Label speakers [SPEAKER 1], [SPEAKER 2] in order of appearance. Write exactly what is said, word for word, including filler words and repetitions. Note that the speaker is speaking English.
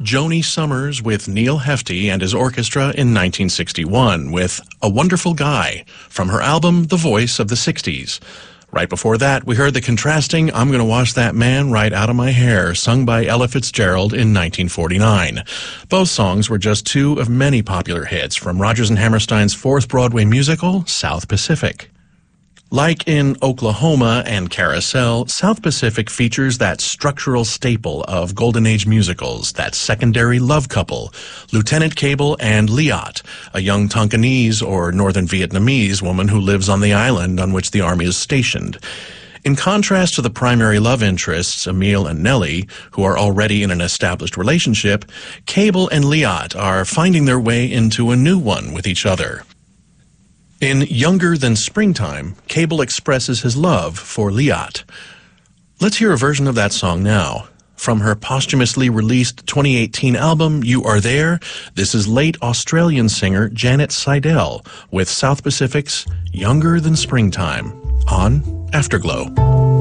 [SPEAKER 1] Joni Summers with Neil Hefti and his orchestra in nineteen sixty-one with A Wonderful Guy from her album The Voice of the sixties. Right before that, we heard the contrasting I'm Gonna Wash That Man Right Out of My Hair, sung by Ella Fitzgerald in nineteen forty-nine. Both songs were just two of many popular hits from Rodgers and Hammerstein's fourth Broadway musical, South Pacific. Like in Oklahoma and Carousel, South Pacific features that structural staple of Golden Age musicals, that secondary love couple, Lieutenant Cable and Liat, a young Tonkinese or Northern Vietnamese woman who lives on the island on which the army is stationed. In contrast to the primary love interests, Emil and Nellie, who are already in an established relationship, Cable and Liat are finding their way into a new one with each other. In Younger Than Springtime, Cable expresses his love for Liat. Let's hear a version of that song now. From her posthumously released twenty eighteen album, You Are There, this is late Australian singer Janet Seidel with South Pacific's Younger Than Springtime on Afterglow.